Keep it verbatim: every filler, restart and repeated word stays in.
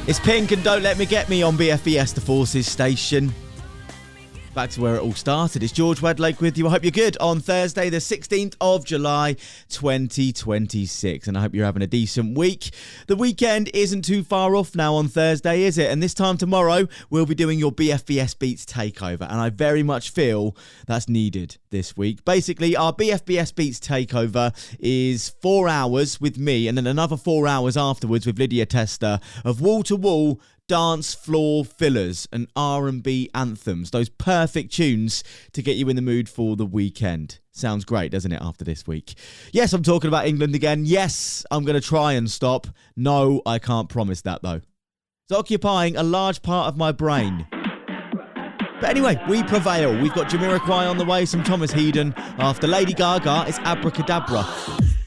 It's Pink and Don't Let Me Get Me on B F B S, the Forces station. Back to where it all started. It's George Wedlake with you. I hope you're good on Thursday, the sixteenth of July, twenty twenty-six. And I hope you're having a decent week. The weekend isn't too far off now on Thursday, is it? And this time tomorrow, we'll be doing your B F B S Beats takeover. And I very much feel that's needed this week. Basically, our B F B S Beats takeover is four hours with me and then another four hours afterwards with Lydia Tester of wall-to-wall dance floor fillers and R and B anthems. Those perfect tunes to get you in the mood for the weekend. Sounds great, doesn't it, after this week? Yes, I'm talking about England again. Yes, I'm going to try and stop. No, I can't promise that, though. It's occupying a large part of my brain. But anyway, we prevail. We've got Jamiroquai on the way, some Thomas Headon. After Lady Gaga, it's Abracadabra.